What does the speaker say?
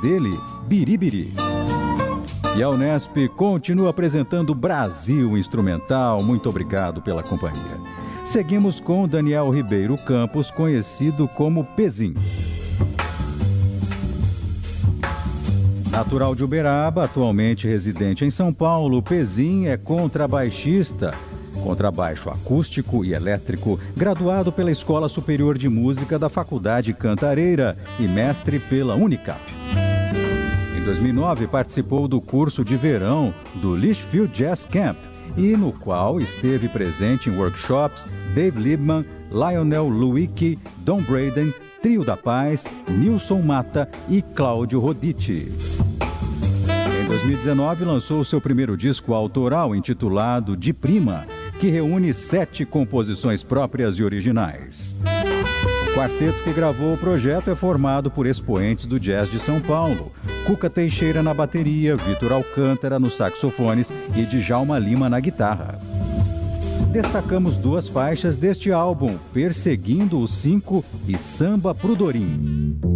dele, Biribiri. E a Unesp continua apresentando Brasil Instrumental. Muito obrigado pela companhia. Seguimos com Daniel Ribeiro Campos, conhecido como Pezim. Natural de Uberaba, atualmente residente em São Paulo, Pezim é contrabaixista, contrabaixo acústico e elétrico, graduado pela Escola Superior de Música da Faculdade Cantareira e mestre pela Unicap. Em 2009, participou do curso de verão do Litchfield Jazz Camp, e no qual esteve presente em workshops Dave Liebman, Lionel Luicki, Don Braden, Trio da Paz, Nilson Mata e Cláudio Rodici. Em 2019, lançou seu primeiro disco autoral intitulado De Prima, que reúne 7 composições próprias e originais. O quarteto que gravou o projeto é formado por expoentes do jazz de São Paulo: Cuca Teixeira na bateria, Vitor Alcântara nos saxofones e Djalma Lima na guitarra. Destacamos 2 faixas deste álbum, Perseguindo os 5 e Samba pro Dorim.